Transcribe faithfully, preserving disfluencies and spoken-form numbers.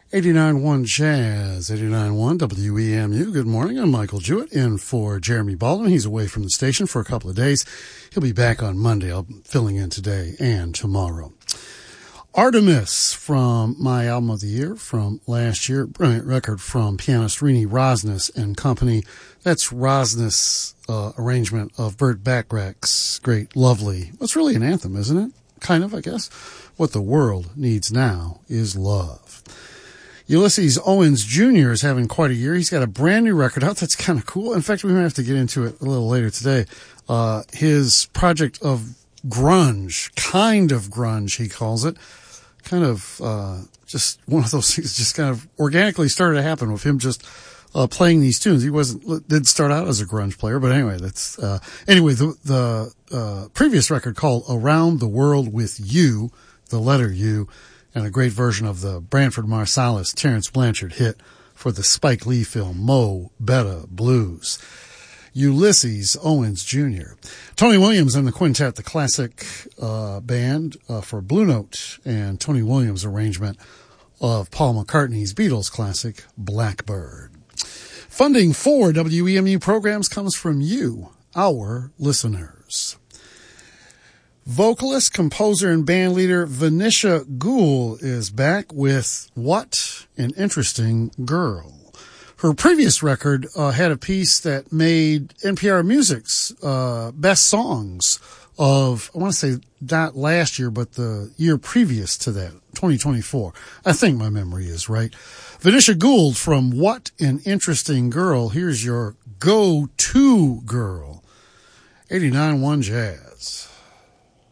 eighty-nine point one Jazz, eighty-nine point one W E M U. Good morning. I'm Michael Jewett in for Jeremy Baldwin. He's away from the station for a couple of days. He'll be back on Monday. I'll be filling in today and tomorrow. Artemis from my album of the year from last year. Brilliant record from pianist Rini Rosnes and company. That's Rosnes' uh, arrangement of Burt Bacharach's great Lovely. It's really an anthem, isn't it? Kind of, I guess. What the world needs now is love. Ulysses Owens Junior is having quite a year. He's got a brand new record out that's kind of cool. In fact, we might have to get into it a little later today. Uh, his project of grunge, kind of grunge, he calls it. Kind of, uh, just one of those things just kind of organically started to happen with him just, uh, playing these tunes. He wasn't, did start out as a grunge player, but anyway, that's, uh, anyway, the, the, uh, previous record called Around the World with You, the letter U, and a great version of the Branford Marsalis Terrence Blanchard hit for the Spike Lee film Mo Better Blues. Ulysses Owens Junior Tony Williams and the Quintet, the classic uh, band uh, for Blue Note, and Tony Williams' arrangement of Paul McCartney's Beatles classic Blackbird. Funding for W E M U programs comes from you, our listeners. Vocalist, composer, and bandleader Venetia Gould is back with What an Interesting Girl. Her previous record uh, had a piece that made N P R Music's uh, best songs of, I want to say not last year, but the year previous to that, twenty twenty-four. I think my memory is right. Venetia Gould from What an Interesting Girl. Here's your go-to girl. eighty-nine point one Jazz.